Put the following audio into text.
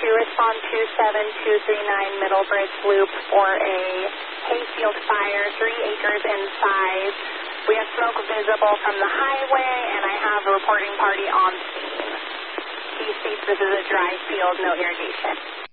to respond to 7239 Middlebridge Loop for a hayfield fire, 3 acres in size. We have smoke visible from the highway, and I have a reporting party on scene. He states this is a dry field, no irrigation.